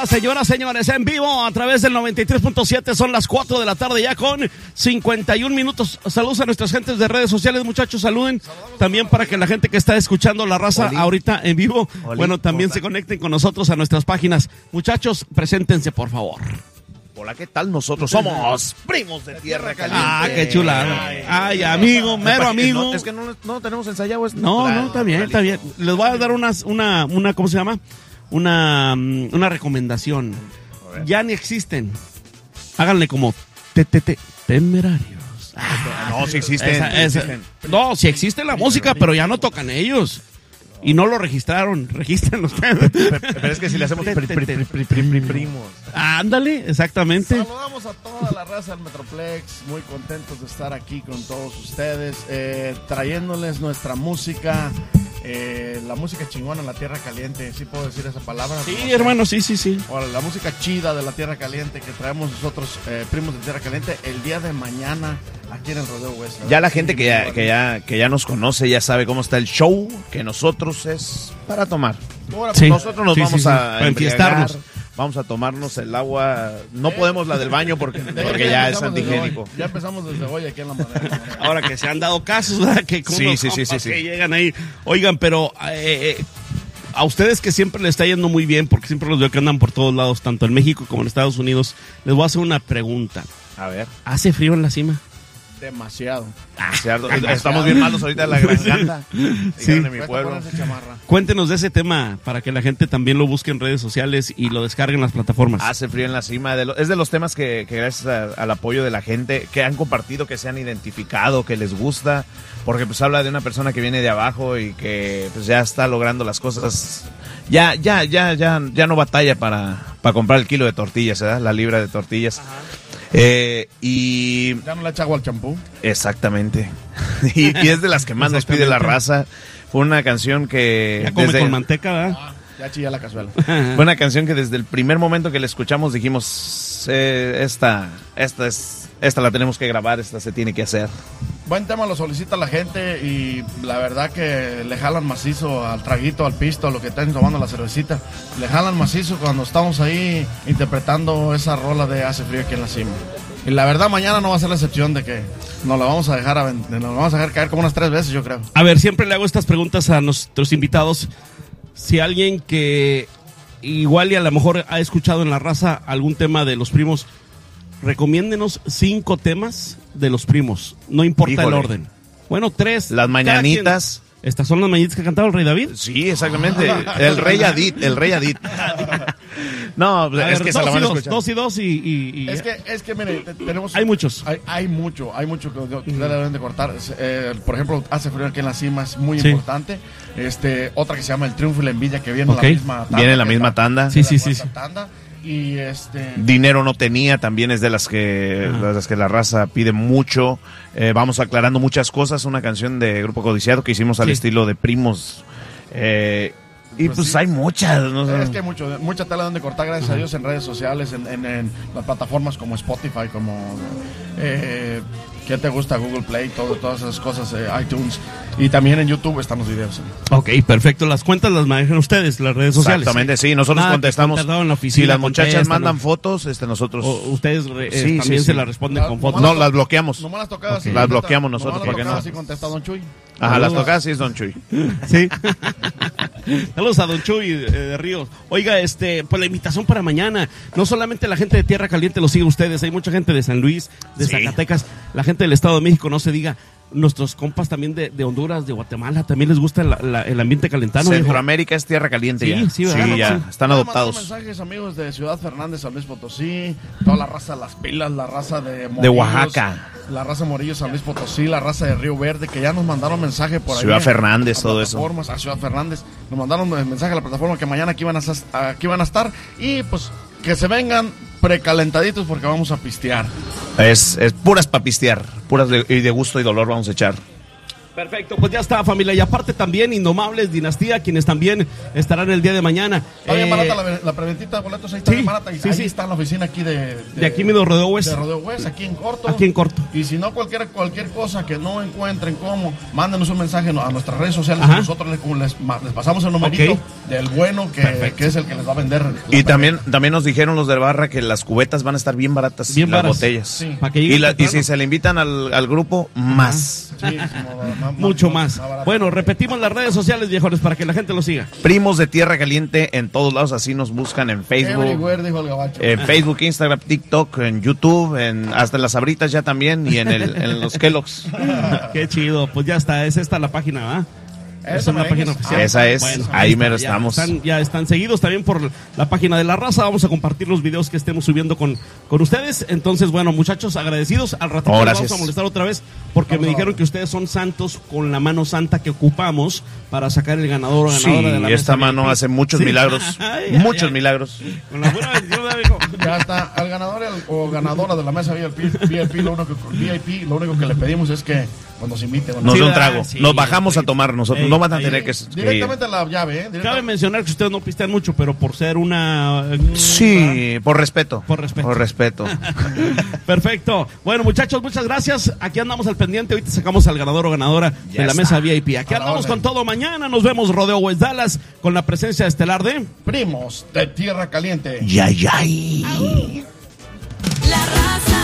Señoras, señores, en vivo a través del 93.7, son las 4 de la tarde ya con 51 minutos. Saludos a nuestras gentes de redes sociales, muchachos, saluden. También para que la gente que está escuchando La Raza ahorita en vivo, bueno, también se conecten con nosotros a nuestras páginas. Muchachos, preséntense, por favor. Hola, ¿qué tal? Nosotros somos Primos de Tierra Caliente. Ah, qué chulada. Ay, amigo, mero amigo. No, es que no tenemos ensayado esto. No, está bien, está bien. Les voy a dar una ¿cómo se llama? Una recomendación. Ya ni existen. Háganle como temerarios. No, sí existen. No, sí existe la música, pero ya no tocan ellos. Y no lo registraron. Regístrenlo ustedes. Pero es que si le hacemos primos. Ándale, exactamente. Saludamos a toda la raza del Metroplex. Muy contentos de estar aquí con todos ustedes. Trayéndoles nuestra música. La música chingona en la Tierra Caliente. ¿Sí puedo decir esa palabra? Sí, hermano, sí. Ahora, la música chida de la Tierra Caliente que traemos nosotros, Primos de Tierra Caliente, el día de mañana aquí en el Rodeo West. Ya la gente que ya nos conoce ya sabe cómo está el show, que nosotros es para tomar. Ahora, Sí. Nosotros nos vamos a enfiestarnos. Vamos a tomarnos el agua. No podemos la del baño porque ya es antigénico. Ya empezamos desde hoy aquí en la madera. Ahora que se han dado casos, ¿verdad? Que con Sí, unos sí. compas que llegan ahí. Oigan, pero a ustedes que siempre les está yendo muy bien, porque siempre los veo que andan por todos lados, tanto en México como en Estados Unidos, les voy a hacer una pregunta. A ver. ¿Hace frío en la cima? Demasiado. Estamos bien malos ahorita en la garganta. Sí. En mi pueblo. Cuéntenos de ese tema para que la gente también lo busque en redes sociales y lo descargue en las plataformas. Hace frío en la cima. Es de los temas que gracias al apoyo de la gente que han compartido, que se han identificado, que les gusta, porque pues habla de una persona que viene de abajo y que pues ya está logrando las cosas. Ya no batalla para comprar el kilo de tortillas, ¿verdad? La libra de tortillas. Ajá. Y Ya no le echa agua al champú. exactamente. y es de las que más nos pide la raza. Fue una canción que Ya come con manteca, ¿verdad? Ya chilla la cazuela. fue una canción que desde el primer momento que la escuchamos dijimos, esta la tenemos que grabar, esta se tiene que hacer. Buen tema, lo solicita la gente y la verdad que le jalan macizo al traguito, al pisto, a lo que estén tomando la cervecita. Le jalan macizo cuando estamos ahí interpretando esa rola de Hace Frío aquí en la cima. Y la verdad mañana no va a ser la excepción de que nos la vamos a dejar caer como unas 3 veces, yo creo. A ver, siempre le hago estas preguntas a nuestros invitados. Si alguien que igual y a lo mejor ha escuchado en La Raza algún tema de Los Primos, recomiéndenos 5 temas de Los Primos, no importa Híjole. el orden. Bueno, 3. Las mañanitas. ¿Estas son las mañanitas que cantaba el Rey David? Sí, exactamente. El Rey Adit. No, A es ver, que se la van a escuchar. 2 y 2 y Es que mire, tenemos... hay muchos. Hay mucho que deben de cortar. Por ejemplo, Hace Frío aquí en la cima es muy Sí. importante. Otra que se llama El Triunfo y la Envidia, que viene Ok. en la misma tanda. Viene en la misma tanda. Sí. Tanda. Y Dinero no tenía, también es de las que la raza pide mucho. Vamos aclarando muchas cosas. Una canción de Grupo Codiciado que hicimos al Sí. estilo de Primos. Y pues sí. hay muchas. ¿No? Es que hay mucha tela donde cortar, gracias a Dios, en redes sociales, en las plataformas como Spotify, como ¿qué te gusta? Google Play, todas esas cosas, iTunes. Y también en YouTube están los videos. Ok, perfecto. Las cuentas las manejan ustedes, las redes sociales. Exactamente, sí. Nosotros Nada, contestamos. que contratado en la oficina, Si las muchachas contestan, mandan ¿no? fotos, nosotros. O ustedes Sí, también sí, se sí. las responden con fotos. No, las bloqueamos. Nomás las tocadas. Ok. Las bloqueamos nosotros, Nomás las porque tocadas no. sí contesta Don Chuy. Ajá, las tocadas sí es Don Chuy. Sí. Saludos a Don Chuy de Ríos. Oiga, pues la invitación para mañana. No solamente la gente de Tierra Caliente lo sigue ustedes, hay mucha gente de San Luis, de Sí. Zacatecas, la gente del Estado de México, no se diga. Nuestros compas también de Honduras, de Guatemala, también les gusta el ambiente calentano. Centroamérica es tierra caliente Sí, ya. sí, ¿verdad? ya. Sí. Están adoptados. Mensajes, amigos de Ciudad Fernández, San Luis Potosí, toda la raza de Las Pilas, la raza de Morillos, De Oaxaca. la raza de Morillos, San Luis Potosí, la raza de Río Verde, que ya nos mandaron mensaje por ahí. Ciudad Fernández, a todo eso. plataformas, a Ciudad Fernández. Nos mandaron mensaje a la plataforma que mañana aquí van a estar. Y pues que se vengan precalentaditos porque vamos a pistear. Es puras para pistear. Puras y de gusto y dolor vamos a echar. Perfecto, pues ya está, familia. Y aparte también Indomables, Dinastía, quienes también estarán el día de mañana. Está bien barata la preventita de boletos, ahí está bien barata. Y ahí está en la oficina aquí de aquí mismo, Rodeo West. De Rodeo West, aquí en corto. Aquí en corto. Y si no, cualquier cosa que no encuentren cómo, mándenos un mensaje a nuestras redes sociales. Y nosotros les pasamos el numerito del bueno que es el que les va a vender. Y también nos dijeron los de barra que las cubetas van a estar bien baratas, las botellas. Sí. Y si se le invitan al grupo, más. Sí, mucho más. Bueno, repetimos las redes sociales, viejones, para que la gente lo siga. Primos de Tierra Caliente en todos lados, así nos buscan en Facebook. Everywhere, dijo el gabacho. En Facebook, Instagram, TikTok, en YouTube, hasta en las Sabritas ya también y en los Kellogg's. Qué chido, pues ya está, es esta la página, ¿verdad? Esa es la página oficial. Esa es, bueno, ahí mero estamos. Ya están seguidos también por la página de La Raza. Vamos a compartir los videos que estemos subiendo con ustedes. Entonces, bueno, muchachos, agradecidos. Al ratito vamos a molestar otra vez porque me dijeron que ustedes son santos con la mano santa que ocupamos para sacar el ganador o ganadora de la mesa. Esta mano hace muchos milagros. Muchos milagros. Con la buena bendición, amigo. Ya está. Al ganador o ganadora de la mesa VIP, lo único que le pedimos es que cuando se invite. Nos dé un trago. Nos bajamos a tomar nosotros. No van a tener que... Directamente la llave, Cabe mencionar que ustedes no pistean mucho, pero por ser una... Sí, por respeto. Por respeto. Perfecto. Bueno, muchachos, muchas gracias. Aquí andamos al pendiente. Ahorita sacamos al ganador o ganadora de la mesa VIP. Aquí andamos con todo. Mañana nos vemos Rodeo West Dallas con la presencia estelar de... Primos de Tierra Caliente. Yayay. La Raza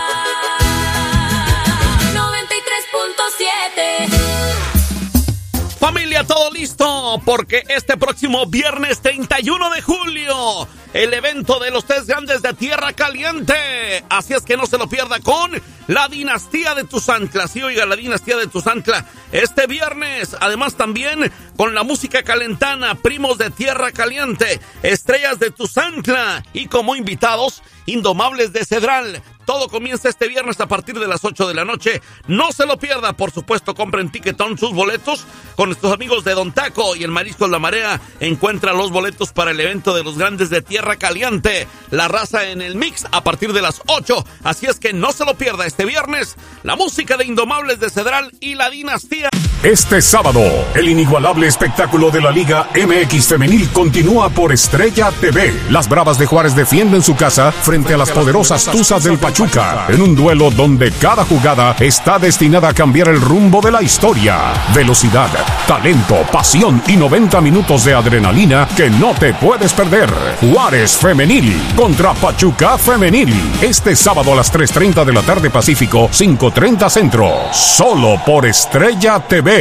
93.7. Familia, todo listo, porque este próximo viernes 31 de julio, el evento de los 3 grandes de Tierra Caliente. Así es que no se lo pierda con la Dinastía de Tuzantla. Sí, oiga, la Dinastía de Tuzantla este viernes. Además también con la música calentana, Primos de Tierra Caliente, Estrellas de Tuzantla y como invitados, Indomables de Cedral. Todo comienza este viernes a partir de las 8 de la noche. No se lo pierda. Por supuesto, compren Tiquetón sus boletos con nuestros amigos de Don Taco y el Marisco La Marea. Encuentra los boletos para el evento de los grandes de Tierra Caliente. La Raza en el mix a partir de las 8. Así es que no se lo pierda este viernes. La música de Indomables de Cedral y la Dinastía. Este sábado, el inigualable espectáculo de la Liga MX Femenil continúa por Estrella TV. Las Bravas de Juárez defienden su casa frente a las poderosas Tuzas del Pachuca, en un duelo donde cada jugada está destinada a cambiar el rumbo de la historia. Velocidad, talento, pasión y 90 minutos de adrenalina que no te puedes perder. Juárez Femenil contra Pachuca Femenil. Este sábado a las 3:30 de la tarde Pacífico, 5:30 Centro. Solo por Estrella TV.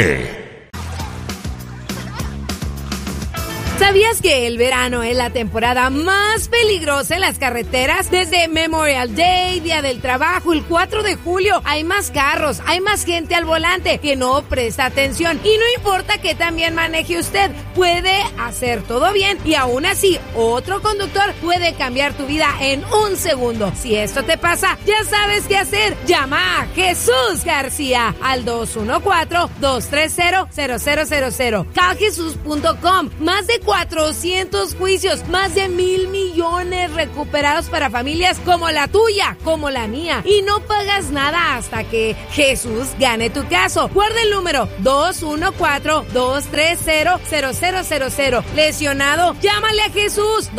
¿Sabías que el verano es la temporada más peligrosa en las carreteras? Desde Memorial Day, Día del Trabajo, el 4 de julio, hay más carros, hay más gente al volante que no presta atención. Y no importa que también maneje usted, puede hacer todo bien y aún así otro conductor puede cambiar tu vida en un segundo. Si esto te pasa, ya sabes qué hacer. Llama a Jesús García al 214-230-0000. caljesus.com. Más de 400 juicios, más de 1,000 millones recuperados para familias como la tuya, como la mía. Y no pagas nada hasta que Jesús gane tu caso. Guarda el número 214-230-0000. Lesionado, llámale a Jesús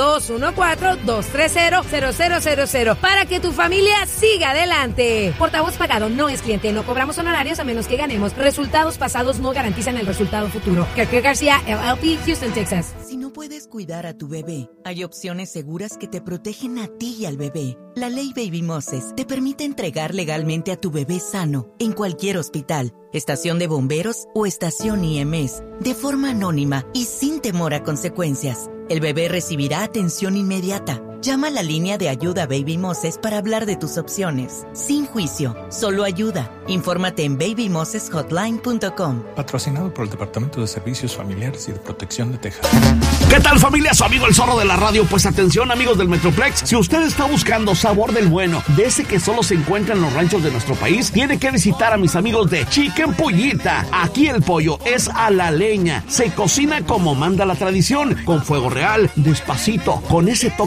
214-230-0000 para que tu familia siga adelante. Portavoz pagado no es cliente. No cobramos honorarios a menos que ganemos. Resultados pasados no garantizan el resultado futuro. García García, LLP, Houston, Texas. Si no puedes cuidar a tu bebé, hay opciones seguras que te protegen a ti y al bebé. La ley Baby Moses te permite entregar legalmente a tu bebé sano en cualquier hospital, estación de bomberos o estación IMS, de forma anónima y sin temor a consecuencias. El bebé recibirá atención inmediata. Llama a la línea de ayuda Baby Moses para hablar de tus opciones. Sin juicio, solo ayuda. Infórmate en babymoseshotline.com. Patrocinado por el Departamento de Servicios Familiares y de Protección de Texas. ¿Qué tal, familia? Su amigo el Zorro de la Radio. Pues atención, amigos del Metroplex. Si usted está buscando sabor del bueno, de ese que solo se encuentra en los ranchos de nuestro país, tiene que visitar a mis amigos de Chicken Pollita. Aquí el pollo es a la leña. Se cocina como manda la tradición, con fuego real, despacito, con ese toque ahumado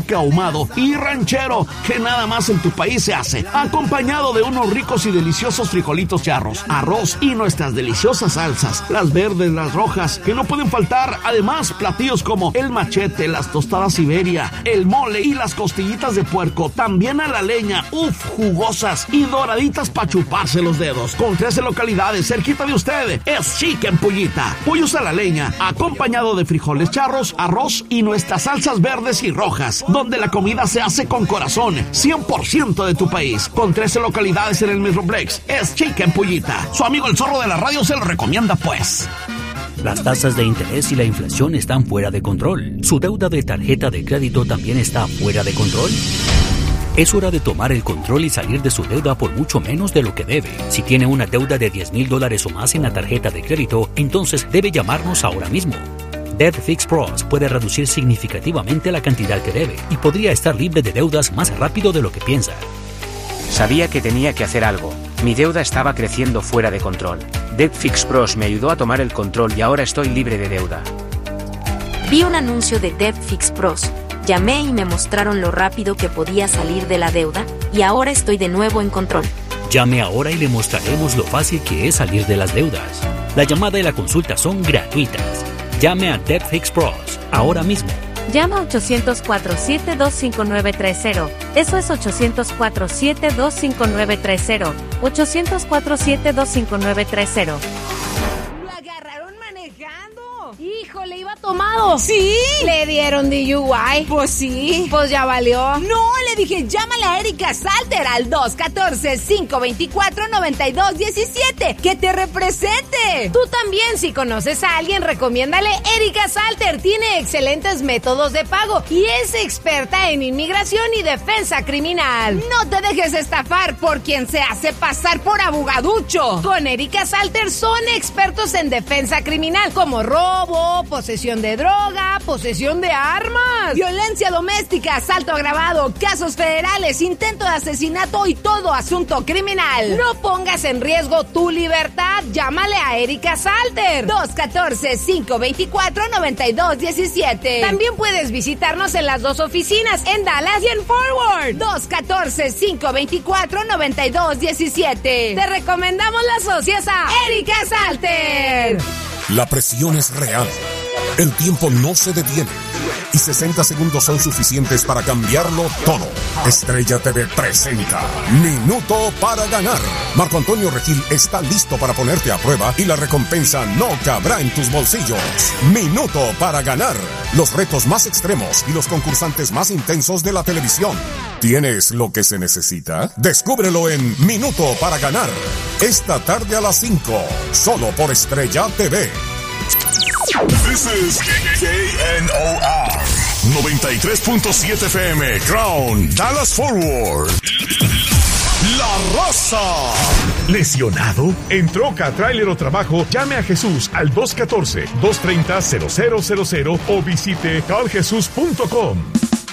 ahumado y ranchero que nada más en tu país se hace, acompañado de unos ricos y deliciosos frijolitos charros, arroz y nuestras deliciosas salsas, las verdes, las rojas, que no pueden faltar. Además, platillos como el machete, las tostadas Siberia, el mole y las costillitas de puerco, también a la leña, jugosas y doraditas para chuparse los dedos. Con 13 localidades cerquita de usted, es Chicken Pullita. Pollos a la leña, acompañado de frijoles charros, arroz y nuestras salsas verdes y rojas, donde la comida se hace con corazón, 100% de tu país. Con 13 localidades en el Metroplex, es Chicken Pullita. Su amigo el zorro de la radio se lo recomienda, pues. Las tasas de interés y la inflación están fuera de control. ¿Su deuda de tarjeta de crédito también está fuera de control? Es hora de tomar el control y salir de su deuda por mucho menos de lo que debe. Si tiene una deuda de $10,000 o más en la tarjeta de crédito, entonces debe llamarnos ahora mismo. Debt Fix Pros puede reducir significativamente la cantidad que debe y podría estar libre de deudas más rápido de lo que piensa. Sabía que tenía que hacer algo. Mi deuda estaba creciendo fuera de control. Debt Fix Pros me ayudó a tomar el control y ahora estoy libre de deuda. Vi un anuncio de Debt Fix Pros. Llamé y me mostraron lo rápido que podía salir de la deuda y ahora estoy de nuevo en control. Llame ahora y le mostraremos lo fácil que es salir de las deudas. La llamada y la consulta son gratuitas. Llame a Debt Fix Pros ahora mismo. Llama 800-472-5930. Eso es 800-472-5930. 800-472-5930. Lo agarraron manejando. Híjole, iba tomado. ¿Sí? ¿Le dieron DUI? Pues sí. Pues ya valió. No, le dije, llámale a Erika Salter al 214-524-9217. ¡Que te represente! Tú también, si conoces a alguien, recomiéndale Erika Salter. Tiene excelentes métodos de pago y es experta en inmigración y defensa criminal. No te dejes estafar por quien se hace pasar por abogaducho. Con Erika Salter son expertos en defensa criminal, como robo, posesión de droga, posesión de armas, violencia doméstica, asalto agravado, casos federales, intento de asesinato y todo asunto criminal. No pongas en riesgo tu libertad. Llámale a Erika Salter. 214-524-9217. También puedes visitarnos en las dos oficinas, en Dallas y en Forward. 214-524-9217. Te recomendamos la asociación Erika Salter. La presión es real. El tiempo no se detiene. Y 60 segundos son suficientes para cambiarlo todo. Estrella TV presenta Minuto para Ganar. Marco Antonio Regil está listo para ponerte a prueba y la recompensa no cabrá en tus bolsillos. Minuto para Ganar. Los retos más extremos y los concursantes más intensos de la televisión. ¿Tienes lo que se necesita? Descúbrelo en Minuto para Ganar. Esta tarde a las 5. Solo por Estrella TV. This is KNOR 93.7 FM, Crown, Dallas Forward. La Raza. ¿Lesionado? ¿En troca, tráiler o trabajo? Llame a Jesús al 214-230-0000 o visite carljesus.com.